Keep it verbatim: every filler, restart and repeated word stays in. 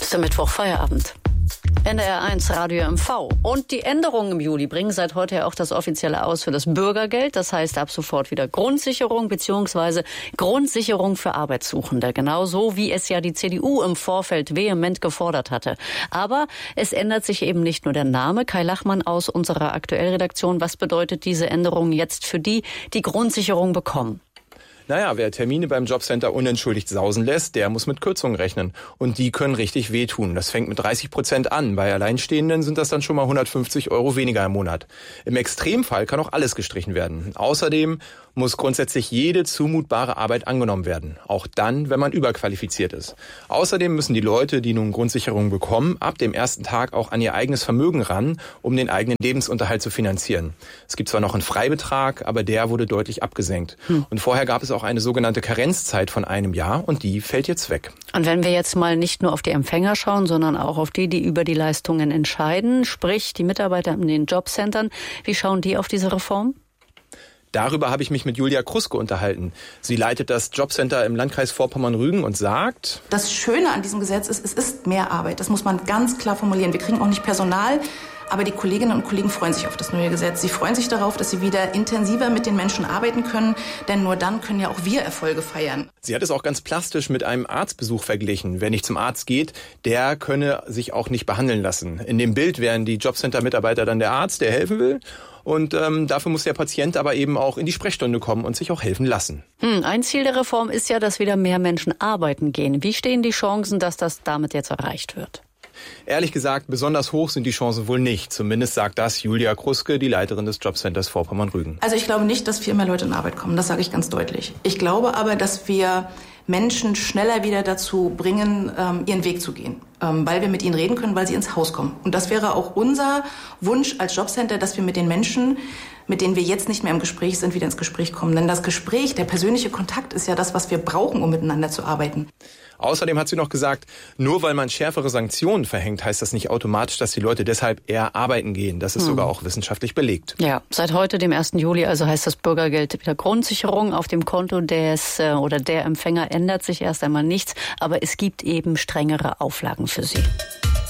Ist der Mittwoch Feierabend. N D R eins Radio M V. Und die Änderungen im Juli bringen seit heute ja auch das offizielle Aus für das Bürgergeld. Das heißt ab sofort wieder Grundsicherung bzw. Grundsicherung für Arbeitssuchende. Genauso wie es ja die C D U im Vorfeld vehement gefordert hatte. Aber es ändert sich eben nicht nur der Name. Kai Lachmann aus unserer Aktuellredaktion. Was bedeutet diese Änderung jetzt für die, die Grundsicherung bekommen? Naja, wer Termine beim Jobcenter unentschuldigt sausen lässt, der muss mit Kürzungen rechnen. Und die können richtig wehtun. Das fängt mit dreißig Prozent an. Bei Alleinstehenden sind das dann schon mal hundertfünfzig Euro weniger im Monat. Im Extremfall kann auch alles gestrichen werden. Außerdem muss grundsätzlich jede zumutbare Arbeit angenommen werden. Auch dann, wenn man überqualifiziert ist. Außerdem müssen die Leute, die nun Grundsicherung bekommen, ab dem ersten Tag auch an ihr eigenes Vermögen ran, um den eigenen Lebensunterhalt zu finanzieren. Es gibt zwar noch einen Freibetrag, aber der wurde deutlich abgesenkt. Hm. Und vorher gab es auch eine sogenannte Karenzzeit von einem Jahr und die fällt jetzt weg. Und wenn wir jetzt mal nicht nur auf die Empfänger schauen, sondern auch auf die, die über die Leistungen entscheiden, sprich die Mitarbeiter in den Jobcentern, wie schauen die auf diese Reform? Darüber habe ich mich mit Julia Kruske unterhalten. Sie leitet das Jobcenter im Landkreis Vorpommern-Rügen und sagt: Das Schöne an diesem Gesetz ist, es ist mehr Arbeit. Das muss man ganz klar formulieren. Wir kriegen auch nicht Personal, aber die Kolleginnen und Kollegen freuen sich auf das neue Gesetz. Sie freuen sich darauf, dass sie wieder intensiver mit den Menschen arbeiten können, denn nur dann können ja auch wir Erfolge feiern. Sie hat es auch ganz plastisch mit einem Arztbesuch verglichen. Wer nicht zum Arzt geht, der könne sich auch nicht behandeln lassen. In dem Bild wären die Jobcenter-Mitarbeiter dann der Arzt, der helfen will. Und ähm, dafür muss der Patient aber eben auch in die Sprechstunde kommen und sich auch helfen lassen. Hm, ein Ziel der Reform ist ja, dass wieder mehr Menschen arbeiten gehen. Wie stehen die Chancen, dass das damit jetzt erreicht wird? Ehrlich gesagt, besonders hoch sind die Chancen wohl nicht. Zumindest sagt das Julia Kruske, die Leiterin des Jobcenters Vorpommern-Rügen. Also ich glaube nicht, dass viel mehr Leute in Arbeit kommen. Das sage ich ganz deutlich. Ich glaube aber, dass wir Menschen schneller wieder dazu bringen, ihren Weg zu gehen, weil wir mit ihnen reden können, weil sie ins Haus kommen. Und das wäre auch unser Wunsch als Jobcenter, dass wir mit den Menschen, mit denen wir jetzt nicht mehr im Gespräch sind, wieder ins Gespräch kommen. Denn das Gespräch, der persönliche Kontakt ist ja das, was wir brauchen, um miteinander zu arbeiten. Außerdem hat sie noch gesagt, nur weil man schärfere Sanktionen verhängt, heißt das nicht automatisch, dass die Leute deshalb eher arbeiten gehen. Das ist hm. sogar auch wissenschaftlich belegt. Ja, seit heute, dem ersten Juli, also heißt das Bürgergeld wieder Grundsicherung. Auf dem Konto des oder der Empfänger ändert sich erst einmal nichts, aber es gibt eben strengere Auflagen für sie.